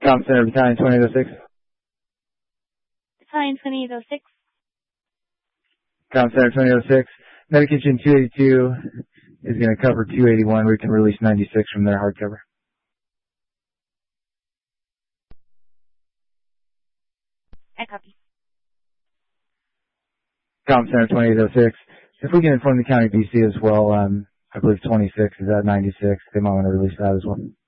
Com Center, Battalion 2806. Battalion 2806. Com Center 2806. Medication 282 is going to cover 281. We can release 96 from their hardcover. I copy. Com Center 2806. If we can inform the County DC as well, I believe 26 is at 96. They might want to release that as well.